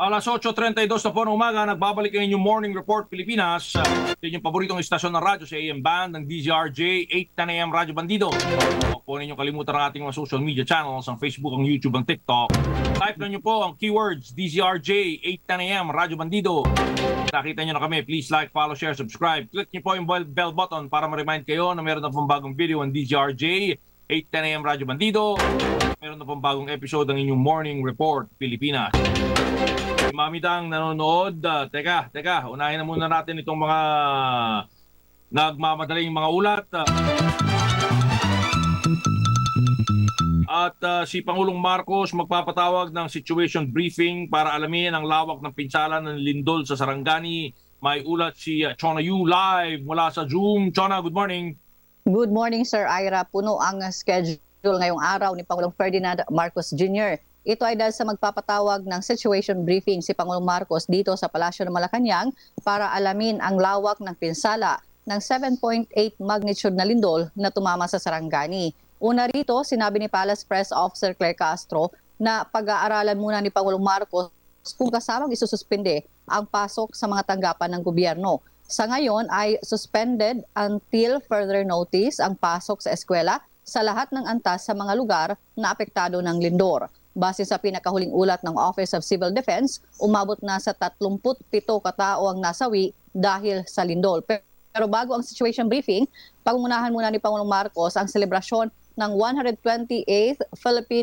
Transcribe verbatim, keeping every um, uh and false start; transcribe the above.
Alas otso trenta y dos na po ng umaga, nagbabalik ang inyong Morning Report Pilipinas. Uh, Ito yung paboritong istasyon ng radyo sa A M Band ng D Z R J, eight ten A M Radyo Bandido. Huwag po ninyong kalimutan ang ating mga social media channels, ang Facebook, ang YouTube, ang TikTok. Type na nyo po ang keywords D Z R J, eight ten A M Radyo Bandido. Nakita nyo na kami, please like, follow, share, subscribe. Click nyo po yung bell, bell button para ma-remind kayo na meron na pong bagong video ang D Z R J, eight ten A M Radyo Bandido. Meron na pong bagong episode ng inyong Morning Report Pilipinas. Mami Dang nanonood. Uh, teka, teka, unahin na muna natin itong mga nagmamadaling mga ulat. Uh, at uh, si Pangulong Marcos magpapatawag ng situation briefing para alamin ang lawak ng pinsala ng lindol sa Sarangani. May ulat si uh, Chona Yu live mula sa Zoom. Chona, good morning. Good morning, Sir Ira. Puno ang schedule ngayong araw ni Pangulong Ferdinand Marcos Junior Ito ay dahil sa magpapatawag ng situation briefing si Pangulong Marcos dito sa Palasyo ng Malacanang para alamin ang lawak ng pinsala ng seven point eight magnitude na lindol na tumama sa Sarangani. Una rito, sinabi ni Palace Press Officer Claire Castro na pag-aaralan muna ni Pangulong Marcos kung kasamang isususpende ang pasok sa mga tanggapan ng gobyerno. Sa ngayon ay suspended until further notice ang pasok sa eskwela sa lahat ng antas sa mga lugar na apektado ng lindor. Base sa pinakahuling ulat ng Office of Civil Defense, umabot na sa thirty-seven katao ang nasawi dahil sa lindol. Pero bago ang situation briefing, pangunahan muna ni Pangulong Marcos ang selebrasyon ng one hundred twenty-eighth Philippine